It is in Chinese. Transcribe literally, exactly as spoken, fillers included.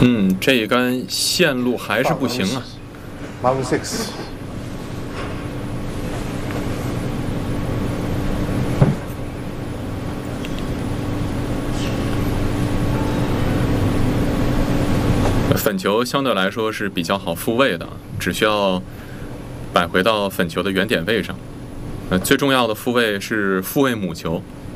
嗯，这一杆线路还是不行啊。 Marble six。 粉球相对来说是比较好复位的，只需要摆回到粉球的原点位上。呃，最重要的复位是复位母球，